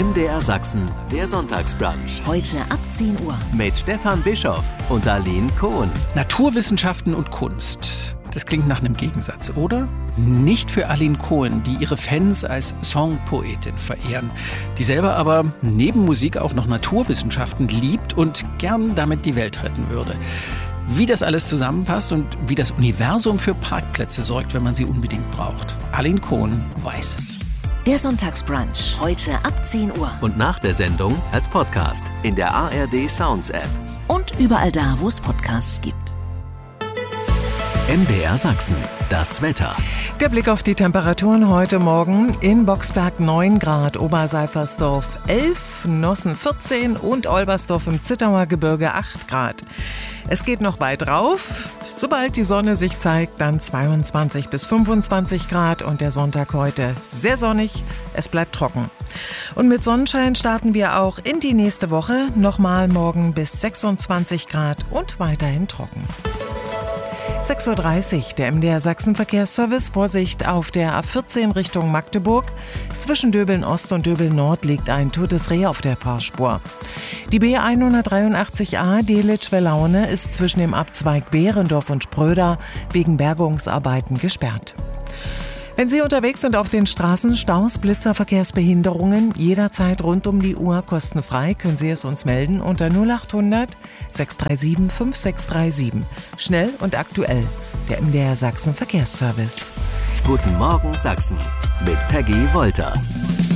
MDR Sachsen, der Sonntagsbrunch. Heute ab 10 Uhr. Mit Stefan Bischoff und Aline Kohn. Naturwissenschaften und Kunst. Das klingt nach einem Gegensatz, oder? Nicht für Aline Kohn, die ihre Fans als Songpoetin verehren, die selber aber neben Musik auch noch Naturwissenschaften liebt und gern damit die Welt retten würde. Wie das alles zusammenpasst und wie das Universum für Parkplätze sorgt, wenn man sie unbedingt braucht. Aline Kohn weiß es. Der Sonntagsbrunch. Heute ab 10 Uhr. Und nach der Sendung als Podcast in der ARD Sounds App. Und überall da, wo es Podcasts gibt. MDR Sachsen, das Wetter. Der Blick auf die Temperaturen heute Morgen: in Boxberg 9 Grad, Oberseifersdorf 11, Nossen 14 und Olbersdorf im Zittauer Gebirge 8 Grad. Es geht noch weit rauf. Sobald die Sonne sich zeigt, dann 22 bis 25 Grad und der Sonntag heute sehr sonnig, es bleibt trocken. Und mit Sonnenschein starten wir auch in die nächste Woche, nochmal morgen bis 26 Grad und weiterhin trocken. 6.30 Uhr, der MDR Sachsen Verkehrsservice. Vorsicht auf der A14 Richtung Magdeburg. Zwischen Döbeln Ost und Döbeln Nord liegt ein totes Reh auf der Fahrspur. Die B183a Delitzsch-Welaune ist zwischen dem Abzweig Behrendorf und Spröda wegen Bergungsarbeiten gesperrt. Wenn Sie unterwegs sind auf den Straßen, Staus, Blitzer, Verkehrsbehinderungen, jederzeit rund um die Uhr kostenfrei, können Sie es uns melden unter 0800 637 5637. Schnell und aktuell, der MDR Sachsen Verkehrsservice. Guten Morgen Sachsen mit Peggy Wolter.